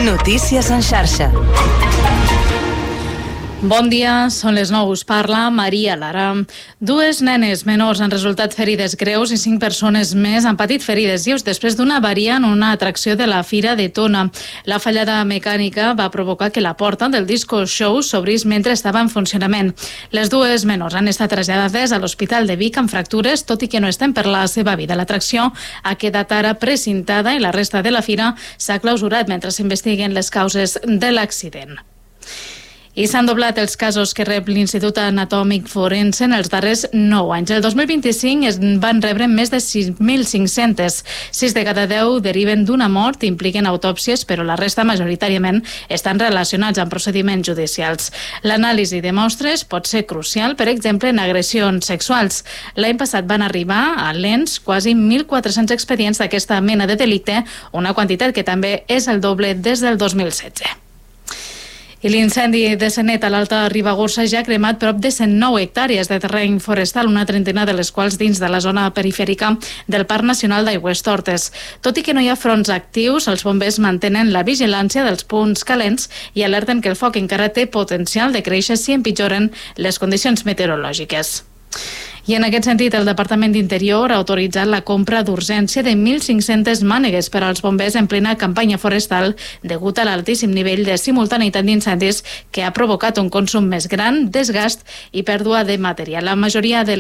Notícies en xarxa. Bon dia, són les 9, us parla Maria Lara. 2 nenes menors han resultat ferides greus i 5 persones més han patit ferides lleus després d'una avaria en una atracció de la Fira de Tona. La fallada mecànica va provocar que la porta del Disco Show s'obrís mentre estava en funcionament. Les 2 menors han estat traslladades a l'Hospital de Vic amb fractures, tot i que no estem per la seva vida. L'atracció ha quedat ara precintada i la resta de la fira s'ha clausurat mentre s'investiguen les causes de l'accident. I s'han doblat els casos que rep l'Institut Anatòmic Forense en els darrers 9 anys. El 2025 es van rebre més de 6.500. 6 de cada 10 deriven d'una mort i impliquen autòpsies, però la resta majoritàriament estan relacionats amb procediments judicials. L'anàlisi de mostres pot ser crucial, per exemple, en agressions sexuals. L'any passat van arribar a l'ENS quasi 1.400 expedients d'aquesta mena de delicte, una quantitat que també és el doble des del 2016. I l'incendi de Sanet a l'Alta Ribagorça ja ha cremat prop de 109 hectàrees de terreny forestal, una trentena de les quals dins de la zona perifèrica del Parc Nacional d'Aigüestortes. Tot i que no hi ha fronts actius, els bombers mantenen la vigilància dels punts calents i alerten que el foc encara té potencial de créixer si empitjoren les condicions meteorològiques. I en aquest sentit, el Departament d'Interior ha autoritzat la compra d'urgència de 1.500 mànegues per als bombers en plena campanya forestal degut a l'altíssim nivell de simultaneïtat d'incendis que ha provocat un consum més gran, desgast i pèrdua de material. La majoria de